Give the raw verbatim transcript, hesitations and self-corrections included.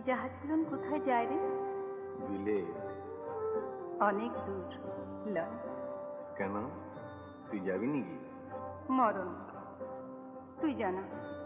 জাহাজগুলো কোথায় যায় রে? বিলে। অনেক দূর লয়। কেন, তুই যাবি নাকি? মরণ, তুই জানা।